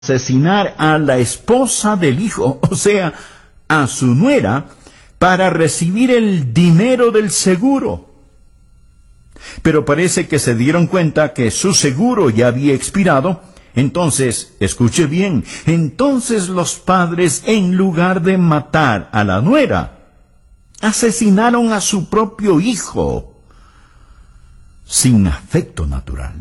asesinar a la esposa del hijo, o sea, a su nuera, para recibir el dinero del seguro. Pero parece que se dieron cuenta que su seguro ya había expirado. Entonces, escuche bien, entonces los padres, en lugar de matar a la nuera, asesinaron a su propio hijo, sin afecto natural.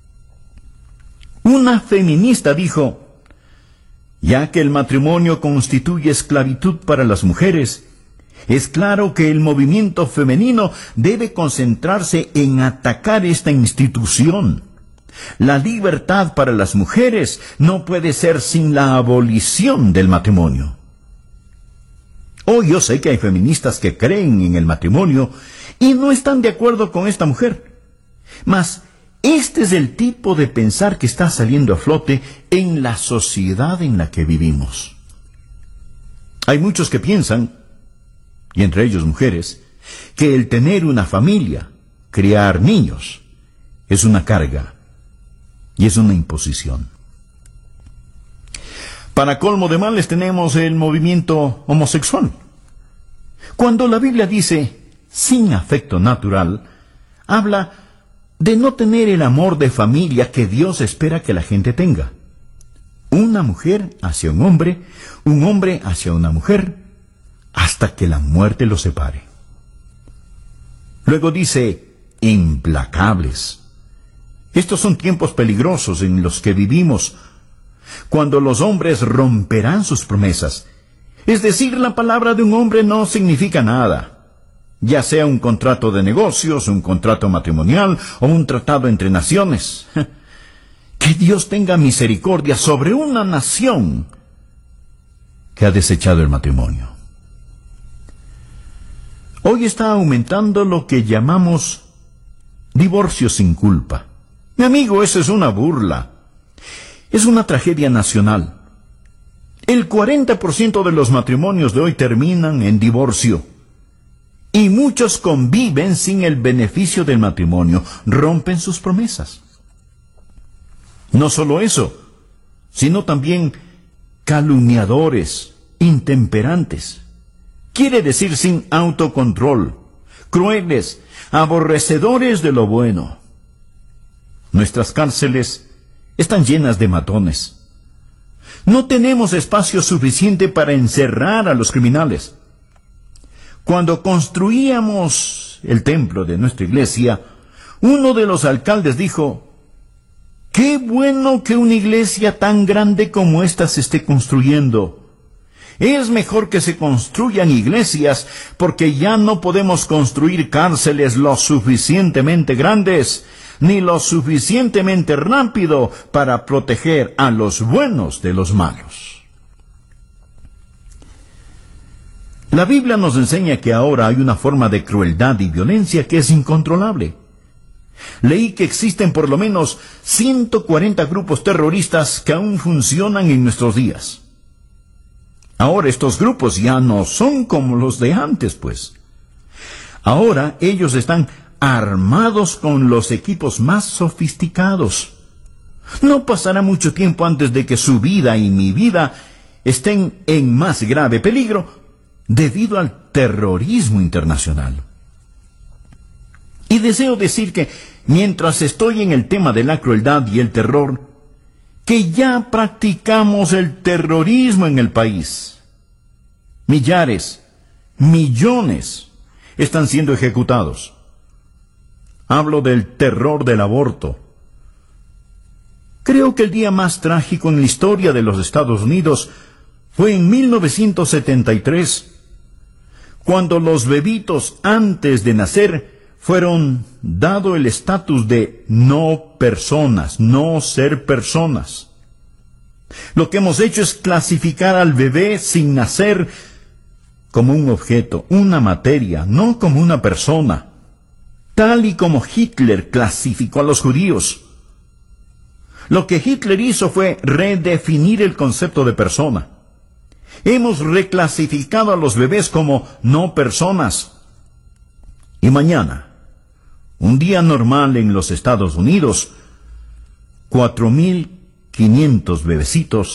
Una feminista dijo: ya que el matrimonio constituye esclavitud para las mujeres, es claro que el movimiento femenino debe concentrarse en atacar esta institución. La libertad para las mujeres no puede ser sin la abolición del matrimonio. Hoy yo sé que hay feministas que creen en el matrimonio y no están de acuerdo con esta mujer. Mas este es el tipo de pensar que está saliendo a flote en la sociedad en la que vivimos. Hay muchos que piensan, y entre ellos mujeres, que el tener una familia, criar niños, es una carga y es una imposición. Para colmo de males tenemos el movimiento homosexual. Cuando la Biblia dice sin afecto natural, habla de no tener el amor de familia que Dios espera que la gente tenga. Una mujer hacia un hombre hacia una mujer, hasta que la muerte los separe. Luego dice, implacables. Estos son tiempos peligrosos en los que vivimos, cuando los hombres romperán sus promesas. Es decir, la palabra de un hombre no significa nada. Ya sea un contrato de negocios, un contrato matrimonial o un tratado entre naciones. Que Dios tenga misericordia sobre una nación que ha desechado el matrimonio. Hoy está aumentando lo que llamamos divorcio sin culpa. Mi amigo, eso es una burla. Es una tragedia nacional. El 40% de los matrimonios de hoy terminan en divorcio. Y muchos conviven sin el beneficio del matrimonio, rompen sus promesas. No solo eso, sino también calumniadores, intemperantes. Quiere decir sin autocontrol, crueles, aborrecedores de lo bueno. Nuestras cárceles están llenas de matones. No tenemos espacio suficiente para encerrar a los criminales. Cuando construíamos el templo de nuestra iglesia, uno de los alcaldes dijo: ¡qué bueno que una iglesia tan grande como esta se esté construyendo! Es mejor que se construyan iglesias, porque ya no podemos construir cárceles lo suficientemente grandes, ni lo suficientemente rápido para proteger a los buenos de los malos. La Biblia nos enseña que ahora hay una forma de crueldad y violencia que es incontrolable. Leí que existen por lo menos 140 grupos terroristas que aún funcionan en nuestros días. Ahora estos grupos ya no son como los de antes, pues. Ahora ellos están armados con los equipos más sofisticados. No pasará mucho tiempo antes de que su vida y mi vida estén en más grave peligro debido al terrorismo internacional. Y deseo decir que, mientras estoy en el tema de la crueldad y el terror, que ya practicamos el terrorismo en el país. Millares, millones están siendo ejecutados. Hablo del terror del aborto. Creo que el día más trágico en la historia de los Estados Unidos fue en 1973, cuando los bebitos antes de nacer fueron dado el estatus de no personas, no ser personas. Lo que hemos hecho es clasificar al bebé sin nacer como un objeto, una materia, no como una persona, tal y como Hitler clasificó a los judíos. Lo que Hitler hizo fue redefinir el concepto de persona. Hemos reclasificado a los bebés como no personas. Y mañana, un día normal en los Estados Unidos, 4.000 500 bebecitos